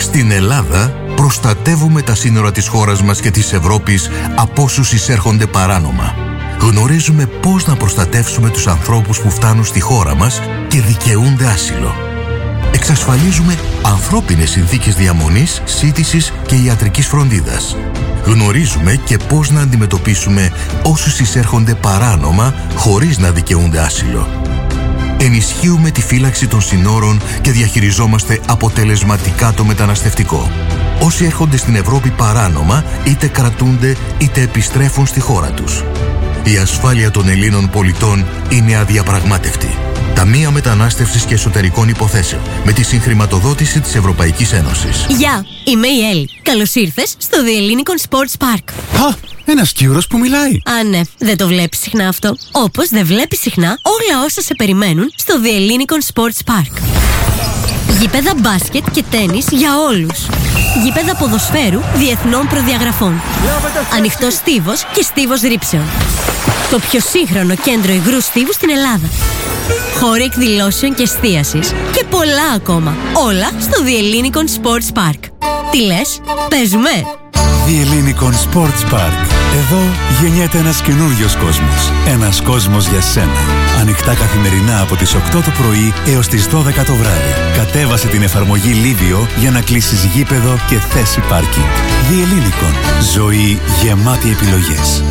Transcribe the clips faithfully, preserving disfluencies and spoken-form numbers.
Στην Ελλάδα προστατεύουμε τα σύνορα της χώρας μας και της Ευρώπης από όσους εισέρχονται παράνομα. Γνωρίζουμε πώς να προστατεύσουμε τους ανθρώπους που φτάνουν στη χώρα μας και δικαιούνται άσυλο. Εξασφαλίζουμε ανθρώπινες συνθήκες διαμονής, σύντησης και ιατρικής φροντίδας. Γνωρίζουμε και πώς να αντιμετωπίσουμε όσους εισέρχονται παράνομα χωρίς να δικαιούνται άσυλο. Ενισχύουμε τη φύλαξη των συνόρων και διαχειριζόμαστε αποτελεσματικά το μεταναστευτικό. Όσοι έρχονται στην Ευρώπη παράνομα, είτε κρατούνται είτε επιστρέφουν στη χώρα τους. Η ασφάλεια των Ελλήνων πολιτών είναι αδιαπραγμάτευτη. Ταμεία Μετανάστευσης και Εσωτερικών Υποθέσεων, με τη συγχρηματοδότηση της Ευρωπαϊκής Ένωσης. Γεια, είμαι η Έλλη. Καλώς ήρθες στο The Ellinikon Sports Park. Α, ένας Κύρος που μιλάει. Α, ναι, δεν το βλέπεις συχνά αυτό. Όπως δεν βλέπεις συχνά όλα όσα σε περιμένουν στο The Ellinikon Sports Park. Γήπεδα μπάσκετ και τένις για όλους. Γήπεδα ποδοσφαίρου διεθνών προδιαγραφών. Ανοιχτός στίβος και στίβος ρήψεων. Το πιο σύγχρονο κέντρο υγρού στίβου στην Ελλάδα. Χώροι εκδηλώσεων και εστίασης και πολλά ακόμα. Όλα στο The Ellinikon Sports Park. Τι λες, παίζουμε? The Ellinikon Sports Park. Εδώ γεννιέται ένας καινούριος κόσμος. Ένας κόσμος για σένα. Ανοιχτά καθημερινά από τις οκτώ το πρωί έως τις δώδεκα το βράδυ. Κατέβασε την εφαρμογή Livio για να κλείσεις γήπεδο και θέση πάρκινγκ. The Ellinikon. Ζωή γεμάτη επιλογές.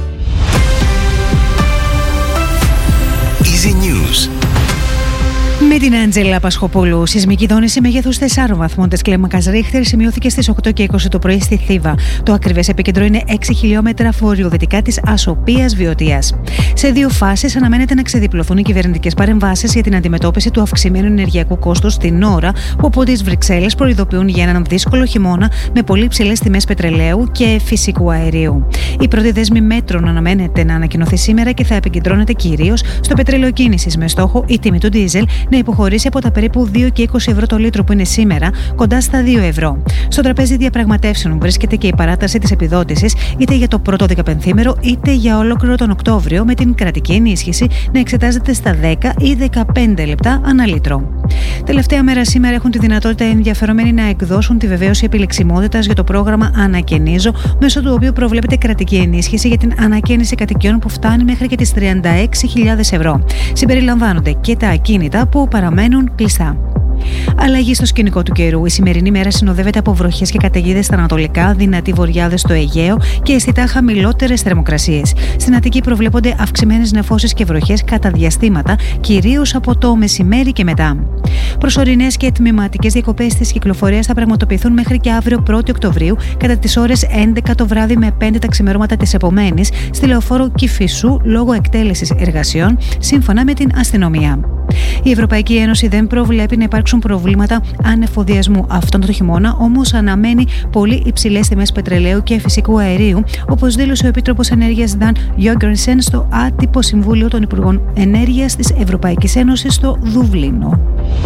Easy News. Με την Άντζελα Πασχοπούλου, σεισμική δόνηση μεγέθους τεσσάρων βαθμών της κλίμακας Ρίχτερ σημειώθηκε στις οκτώ και είκοσι το πρωί στη Θήβα. Το ακριβές επίκεντρο είναι έξι χιλιόμετρα βορειοδυτικά της Ασοπίας Βιωτίας. Σε δύο φάσεις αναμένεται να ξεδιπλωθούν οι κυβερνητικές παρεμβάσεις για την αντιμετώπιση του αυξημένου ενεργειακού κόστους την ώρα που από τις Βρυξέλλες προειδοποιούν για έναν δύσκολο χειμώνα με πολύ ψηλές τιμές πετρελαίου και φυσικού αερίου. Η πρώτη δέσμη μέτρων αναμένεται να ανακοινωθεί σήμερα και θα επικεντρώνεται κυρίως στο πετρέλαιο κίνησης, με στόχο η τιμή του ντίζελ να υποχωρήσει από τα περίπου δύο και είκοσι ευρώ το λίτρο που είναι σήμερα, κοντά στα δύο ευρώ. Στο τραπέζι διαπραγματεύσεων βρίσκεται και η παράταση της επιδότησης είτε για το πρώτο δεκαπενθήμερο είτε για ολόκληρο τον Οκτώβριο, με την κρατική ενίσχυση να εξετάζεται στα δέκα ή δεκαπέντε λεπτά ανά λίτρο. Τελευταία μέρα σήμερα έχουν τη δυνατότητα οι ενδιαφερομένοι να εκδώσουν τη βεβαίωση επιλεξιμότητας για το πρόγραμμα Ανακαινίζω, μέσω του οποίου προβλέπεται κρατική ενίσχυση για την ανακαίνιση κατοικιών που φτάνει μέχρι και τις τριάντα έξι χιλιάδες ευρώ. Συμπεριλαμβάνονται και τα ακίνητα που παραμένουν κλειστά. Αλλαγή στο σκηνικό του καιρού. Η σημερινή μέρα συνοδεύεται από βροχές και καταιγίδες στα ανατολικά, δυνατοί βοριάδες στο Αιγαίο και αισθητά χαμηλότερες θερμοκρασίες. Στην Αττική προβλέπονται αυξημένες νεφώσεις και βροχές κατά διαστήματα, κυρίως από το μεσημέρι και μετά. Προσωρινές και τμηματικές διακοπές της κυκλοφορίας θα πραγματοποιηθούν μέχρι και αύριο πρώτη Οκτωβρίου, κατά τις ώρες έντεκα το βράδυ με πέντε τα ξημερώματα της επομένης, στη λεωφόρο Κηφισού λόγω εκτέλεσης εργασιών, σύμφωνα με την αστυνομία. Η Ευρωπαϊκή Ένωση δεν προβλέπει να υπάρξουν προβλήματα ανεφοδιασμού αυτόν τον χειμώνα, όμως αναμένει πολύ υψηλές τιμές πετρελαίου και φυσικού αερίου, όπως δήλωσε ο Επίτροπος Ενέργειας Dan Jorgensen στο άτυπο Συμβούλιο των Υπουργών Ενέργειας της Ευρωπαϊκής Ένωσης στο Δουβλίνο.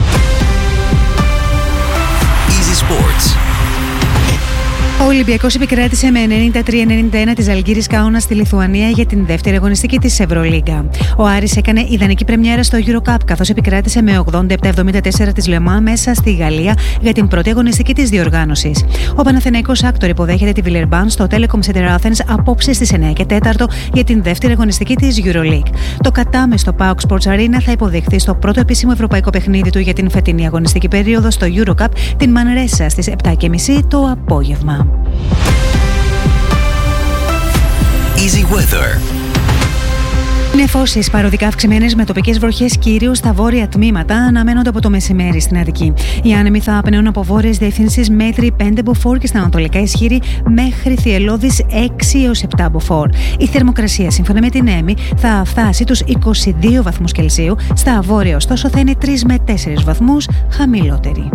Easy Sports. Ο Ολυμπιακός επικράτησε με ενενήντα τρία ενενήντα ένα της Ζαλγκίρις Κάουνας στη Λιθουανία για την δεύτερη αγωνιστική της Ευρωλίγκα. Ο Άρης έκανε ιδανική πρεμιέρα στο EuroCup, καθώς επικράτησε με ογδόντα επτά εβδομήντα τέσσερα της Λεμά μέσα στη Γαλλία για την πρώτη αγωνιστική της διοργάνωσης. Ο Παναθηναϊκός Άκτορ υποδέχεται τη Βιλερμπάν στο Telecom Center Athens απόψε στις εννιά και τέσσερα για την δεύτερη αγωνιστική της EuroLeague. Το Κατάμε στο Paok Sports Arena θα υποδεχθεί στο πρώτο επίσημο ευρωπαϊκό παιχνίδι του για την φετινή αγωνιστική περίοδο στο EuroCup την Μανρέσα στις επτά και μισή το απόγευμα. Easy Weather. Νεφώσεις παροδικά αυξημένες με τοπικές βροχές κυρίως στα βόρεια τμήματα αναμένονται από το μεσημέρι στην Αττική. Οι άνεμοι θα απενέουν από βόρειες διευθύνσεις μέτρη πέντε μποφόρ και στα ανατολικά ισχύρι μέχρι θυελλώδης έξι έως επτά μποφόρ. Η θερμοκρασία σύμφωνα με την ΕΜΗ θα φτάσει τους είκοσι δύο βαθμούς Κελσίου, στα βόρεια ωστόσο θα είναι τρεις με τέσσερις βαθμούς χαμηλότερη.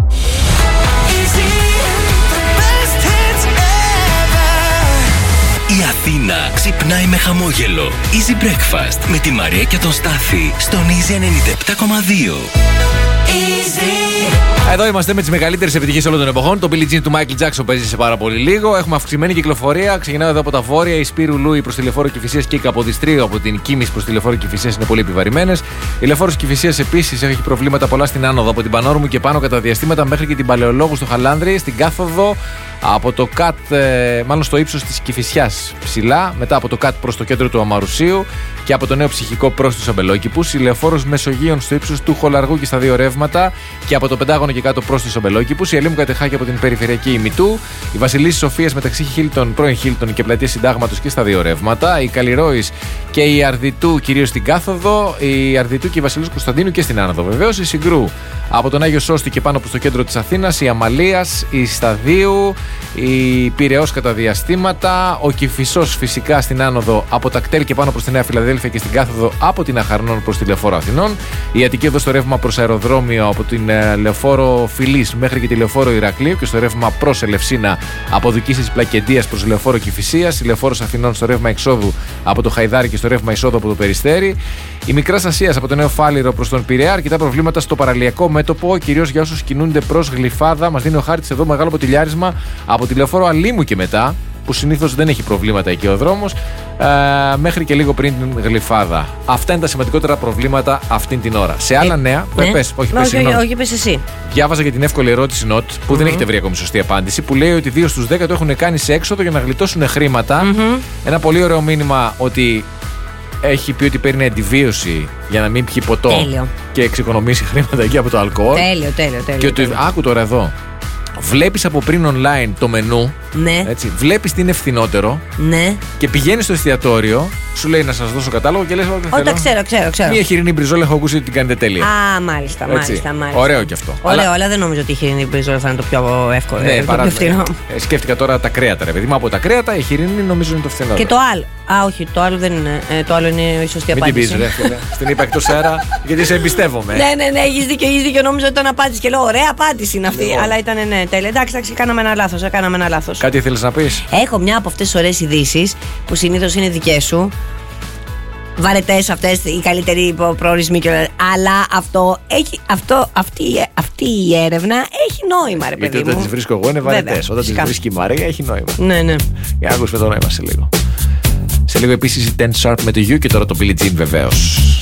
Η Αθήνα ξυπνάει με χαμόγελο. Easy Breakfast με τη Μαρία και τον Στάθη στον Easy ενενήντα επτά κόμμα δύο. Εδώ είμαστε με τις μεγαλύτερες επιτυχίες όλων των εποχών. Το Billie Jean του Michael Jackson παίζει σε πάρα πολύ λίγο. Έχουμε αυξημένη κυκλοφορία. Ξεκινάω εδώ από τα βόρεια. Η Σπύρου Λούι προς τη Λεωφόρο Κηφισίας και η Καποδιστρίου από την Κίμης προς τη Λεωφόρο Κηφισίας είναι πολύ επιβαρημένες. Η Λεωφόρος Κηφισίας επίσης έχει προβλήματα πολλά στην άνοδο από την Πανόρμου και πάνω κατά διαστήματα μέχρι και την Παλαιολόγου στο Χαλάνδρη. Στην κάθοδο από το ΚΑΤ, ε, μάλλον στο ύψος της Κηφισιάς ψηλά. Μετά από το ΚΑΤ προς το κέντρο του Αμαρουσίου και από το νέο ψυχικό προς τους Αμπελόκηπους. Η Λεωφόρος Μεσογείων στο ύψος του Χολαργού και στα δύο ρεύματα και από το Πεντάγωνο και κάτω προς τους Αμπελόκηπους. Η Ελίμου Κατεχάκη από την περιφερειακή ημιτού. Η Βασιλίσσης Σοφίας μεταξύ Χίλτον, πρώην Χίλτον και Πλατείας Συντάγματος και στα δύο ρεύματα. Η Καλλιρόης και η Αρδιτού κυρίως στην κάθοδο. Η Αρδιτού και η Βασιλίσσης Κωνσταντίνου και στην άνοδο βεβαίως. Η Συγκρού από τον Άγιο Σώστη και πάνω προς το κέντρο της Αθήνας. Η Αμαλίας, η Σταδίου, η Πειραιώς κατά διαστήματα. Ο Κηφισός φυσικά στην άνοδο από τα κτέλ και πάνω προς τη Νέα Φιλαδέλφια και στην κάθοδο από την Αχαρνών προς τη Λεωφόρο Αθηνών. Η Αττική εδώ στο ρεύμα προς αεροδρόμιο από την ε, Λεωφόρο Φιλής μέχρι και τη Λεωφόρο Ηρακλείου και στο ρεύμα προς Ελευσίνα από Δικήσης Πλακεντίας προς Λεωφόρο Κηφισίας. Η Λεωφόρος Αθηνών στο ρεύμα εξόδου από το Χαϊδάρι και στο ρεύμα εισόδου από το Περιστέρι. Η Μικράς Ασίας από το Νέο Φάληρο προς τον Πειραιά. Αρκετά προβλήματα στο παραλιακό μέτωπο, κυρίως για όσους κινούνται προς Γλυφάδα. Μας δίνει ο χάρτης εδώ μεγάλο ποτηλιάρισμα από τη Λεωφόρο Αλήμου και μετά, που συνήθως δεν έχει προβλήματα εκεί ο δρόμος, ε, μέχρι και λίγο πριν την Γλυφάδα. Αυτά είναι τα σημαντικότερα προβλήματα αυτήν την ώρα. Σε άλλα ε, νέα. Ναι. Πες, όχι, πες, όχι, όχι, όχι, πες εσύ. Διάβαζα για την εύκολη ερώτηση Νότ, που mm-hmm. δεν έχετε βρει ακόμη σωστή απάντηση, που λέει ότι δύο στους δέκα το έχουν κάνει σε έξοδο για να γλιτώσουν χρήματα. Mm-hmm. Ένα πολύ ωραίο μήνυμα ότι έχει πει ότι παίρνει αντιβίωση για να μην πιει ποτό. Τέλειο. Και εξοικονομήσει χρήματα εκεί από το αλκοόλ. Τέλειο, τέλειο, τέλειο. Και ότι, τέλειο. Άκου τώρα εδώ. Βλέπεις από πριν online το μενού. Ναι. Έτσι, βλέπεις τι είναι φθηνότερο. Ναι. Και πηγαίνεις στο εστιατόριο, σου λέει να σας δώσω κατάλογο και λες ό,τι θέλω. Όταν ξέρω, ξέρω, ξέρω. Μία χοιρινή μπριζόλα έχω ακούσει ότι την κάνετε τέλεια. Α, μάλιστα, μάλιστα, μάλιστα. Ωραίο κι αυτό. Ωραίο, αλλά δεν νομίζω ότι η χοιρινή μπριζόλα θα είναι το πιο εύκολο. Ναι, το πιο φθηνό. Ε, σκέφτηκα τώρα τα κρέατα, ρε παιδί μου. Από τα κρέατα η χοιρινή νομίζω είναι το φθηνότερο. Και το άλλο. Α, όχι, το άλλο δεν είναι. Ε, το άλλο είναι η σωστή απάντηση. Μην την πεις, ρε. Στην είπα εκτός αέρα, γιατί σε εμπιστεύομαι. Ναι, ναι, ναι, έχεις δίκιο, έχεις δίκιο. Νόμιζα ότι ήταν απάντηση και λέω ωραία απάντηση είναι αυτή. Αλλά ήταν ναι, τέλεια. Εντάξει, εντάξει, κάναμε ένα λάθος. Κάναμε ένα λάθος. Κάτι ήθελες να πεις? Έχω μια από αυτές τις ωραίες ειδήσεις που συνήθως είναι δικές σου. Βαρετές αυτές, οι καλύτεροι προορισμοί και όλα. Αλλά αυτό έχει, αυτό, αυτή, αυτή η έρευνα έχει νόημα, ρε παιδί μου. Γιατί όταν τις βρίσκω εγώ είναι βαρετές. Όταν τις βρίσκει η Μαρία έχει νόημα. Ναι, ναι. Για να ακούσουμε το νόημα σε λίγο. Σε λίγο επίσης η Ten Sharp με το You και τώρα το Billie Jean βεβαίως.